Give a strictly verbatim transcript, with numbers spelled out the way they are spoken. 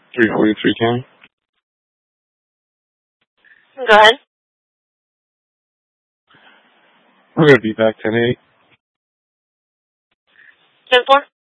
three forty-three Cam. Go ahead. We're going to be back ten eight. ten four?